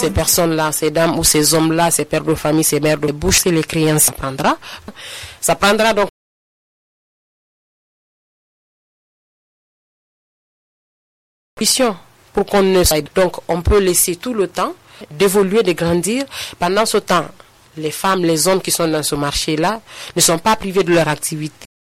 ces personnes-là, ces dames ou ces hommes-là, ces pères de famille, ces mères de bouche, c'est les créances. Ça prendra donc pour qu'on ne s'aide. Donc, on peut laisser tout le temps d'évoluer, de grandir. Pendant ce temps, les femmes, les hommes qui sont dans ce marché-là ne sont pas privés de leur activité.